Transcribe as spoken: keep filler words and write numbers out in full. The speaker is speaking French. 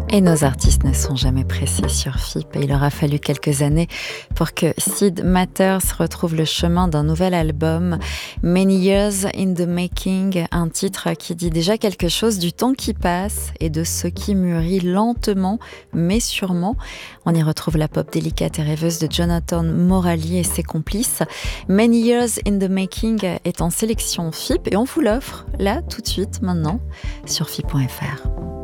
Et nos artistes ne sont jamais pressés sur F I P et il aura fallu quelques années pour que Sid Matters retrouve le chemin d'un nouvel album, Many Years in the Making, un titre qui dit déjà quelque chose du temps qui passe et de ce qui mûrit lentement mais sûrement. On y retrouve la pop délicate et rêveuse de Jonathan Morali et ses complices. Many Years in the Making est en sélection F I P et on vous l'offre là tout de suite maintenant sur F I P point F R.